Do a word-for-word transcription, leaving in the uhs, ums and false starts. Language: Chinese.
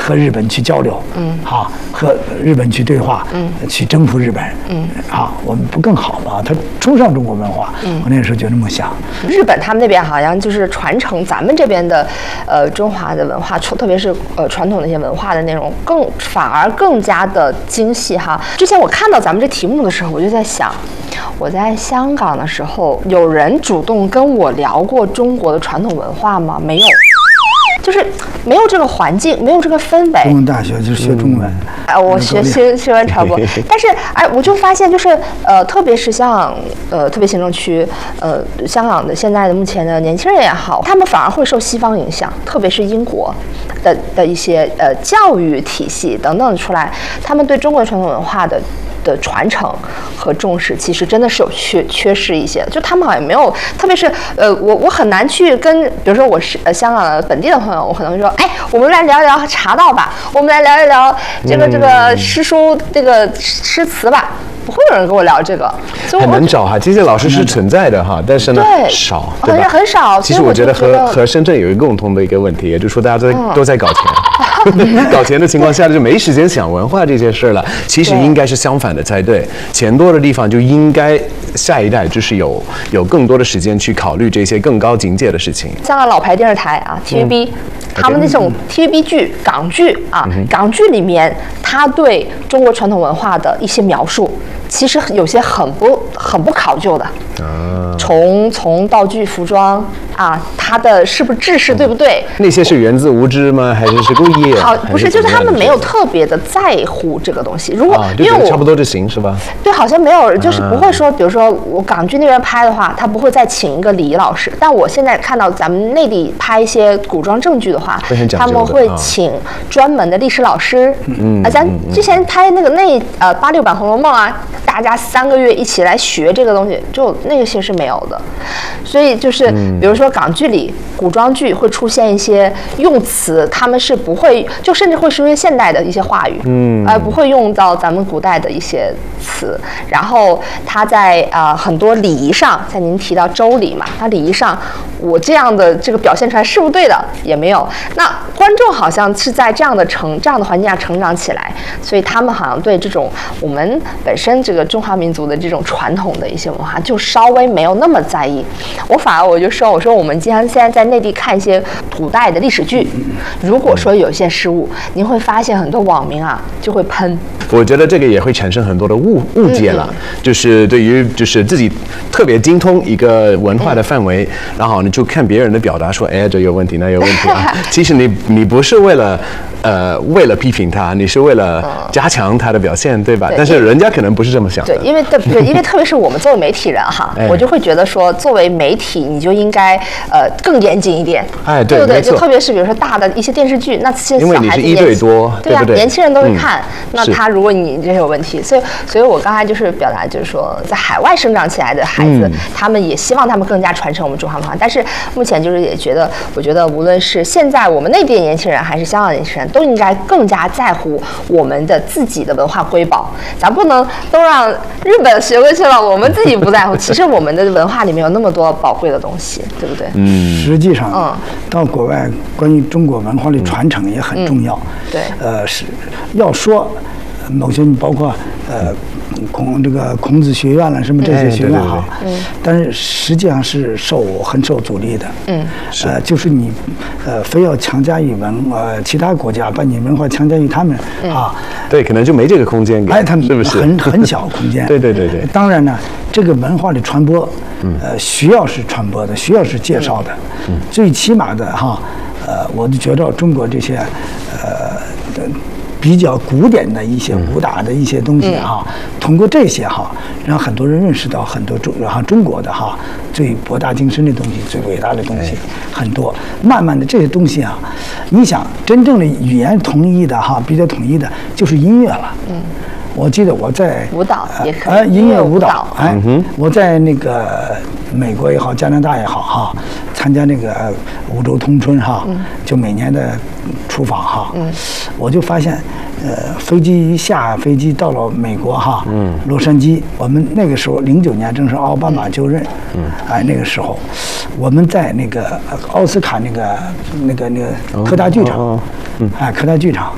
和日本去交流，嗯，好，和日本去对话，嗯，去征服日本，嗯，好，我们不更好吗？他崇尚中国文化，嗯，我那个时候就这么想。 日本他们那边好像就是传承咱们这边的，呃，中华的文化，特别是呃传统的一些文化的内容，更反而更加的精细哈。之前我看到咱们这题目的时候，我就在想，我在香港的时候，有人主动跟我聊过中国的传统文化吗？没有。就是没有这个环境，没有这个氛围。 中文大学就是学中文， 哎、嗯，我学新新闻传播，但是哎，我就发现就是呃，特别是像呃，特别行政区呃，香港的现在的目前的年轻人也好，他们反而会受西方影响，特别是英国的的一些呃教育体系等等出来，他们对中国传统文化的。的传承和重视，其实真的是有缺缺失一些，就他们好像没有，特别是呃，我我很难去跟，比如说我是呃香港的本地的朋友，我可能会说，哎，我们来聊一聊茶道吧，我们来聊一聊这个这个诗书这个诗词吧。不会有人跟我聊这个，所以很难找哈。这些老师是存在的哈，但是呢少，对吧？ 很少。 其实我觉得和和深圳有一个共同的一个问题，也就是说大家都在、嗯、都在搞钱，搞钱的情况下就没时间想文化这些事了。其实应该是相反的才对，钱多的地方就应该下一代就是有有更多的时间去考虑这些更高境界的事情。 香港老牌电视台啊 ，T V B、嗯。他们那种 T V B 剧、港剧啊，嗯、港剧里面，他对中国传统文化的一些描述，其实有些很不很不考究的。啊，从从道具、服装啊，它的是不是制式对不对？ 那些是源自无知吗？还是是故意？ 好，不是，就是他们没有特别的在乎这个东西。如果、啊、 因为我差不多就行是吧？ 对，好像没有，就是不会说，比如说我港剧那边拍的话，他不会再请一个礼仪老师。但我现在看到咱们内地拍一些古装正剧的话，他们会请专门的历史老师。嗯啊，咱之前拍那个那呃八六版《红楼梦》啊，大家三个月一起来学这个东西，就那些是没有的。所以就是，比如说港剧里、古装剧会出现一些用词，他们是不会，就甚至会说一些现代的一些话语，嗯，而不会用到咱们古代的一些词。然后他在啊、呃、很多礼仪上，像您提到周礼嘛，他礼仪上，我这样的这个表现出来是不是对的？也没有。那观众好像是在这样的成这样的环境下成长起来，所以他们好像对这种我们本身这个中华民族的这种传统的一些文化，就稍微没有那么在意。我反而我就说，我说我们经常现在在内地看一些古代的历史剧，如果说有些失误，您会发现很多网民啊就会喷。 我觉得这个也会产生很多的误误解了，嗯嗯就是对于就是自己特别精通一个文化的范围，嗯、然后你就看别人的表达说，哎，这有问题，那有问题啊。其实你你不是为了呃为了批评他，你是为了加强他的表现，对吧？对，但是人家可能不是这么想的。 对，因为对，因为特别是我们作为媒体人哈，哎、我就会觉得说，作为媒体你就应该呃更严谨一点， 哎，对， 对不对？ 没错， 就特别是比如说大的一些电视剧，那些因为你是一对多， 对啊， 对不对？ 年轻人都会看，嗯、那他如果你这有问题，所以所以我刚才就是表达就是说，在海外生长起来的孩子，嗯、他们也希望他们更加传承我们中华文化，但是目前就是也觉得，我觉得无论是现在我们内地的年轻人，还是香港的年轻人，都应该更加在乎我们的自己的文化瑰宝，咱不能都让日本学过去了，我们自己不在乎。其实我们的文化里面有那么多宝贵的东西，对不对？ 嗯，实际上，嗯，到国外关于中国文化的传承也很重要。 嗯、对， 呃，是要说某些包括呃孔这个孔子学院了什么这些学院哈， 哎、对对对但是实际上是受很受阻力的。 嗯， 是呃，就是你呃非要强加于文呃其他国家把你文化强加于他们、嗯、啊， 对，可能就没这个空间给， 哎，他们是不是很很小空间？ 对对对对。 当然呢，这个文化的传播，呃，需要是传播的，需要是介绍的。嗯，最起码的哈，呃，我就觉得中国这些呃。比较古典的一些武打的一些东西哈，嗯、通过这些哈，让很多人认识到很多中哈中国的哈最博大精深的东西、最伟大的东西很多。慢慢的这些东西啊，你想真正的语言统一的哈，比较统一的就是音乐了。嗯，我记得我在舞蹈也可以， 呃，音乐舞蹈，哎，嗯、我在那个美国也好，加拿大也好哈，参加那个五洲通春哈，嗯、就每年的出访哈，嗯、我就发现，呃，飞机一下飞机到了美国哈，嗯、洛杉矶，我们那个时候零九年正是奥巴马就任，嗯、哎，那个时候我们在那个奥斯卡那个那个那个科大剧场，哦哦哦嗯、哎，科大剧场，